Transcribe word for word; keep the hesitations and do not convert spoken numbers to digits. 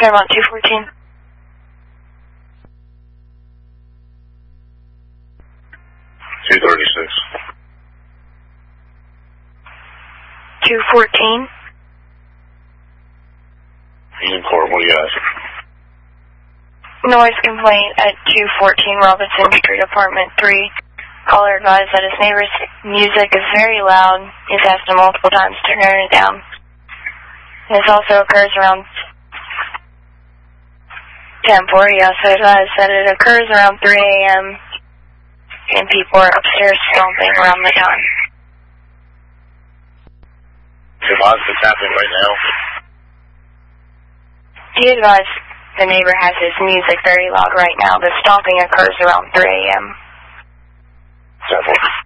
Paramount two fourteen. two thirty-six. two fourteen. Union Court, what do you ask? Noise complaint at two fourteen Robinson Street, Apartment three. Caller advised that his neighbor's music is very loud. He's asked him multiple times to turn it down. This also occurs around ten forty. Also advised that it occurs around three A M and people are upstairs stomping around the time. Advised it's happening right now. He advised the neighbor has his music very loud right now. The stomping occurs around three A M Several.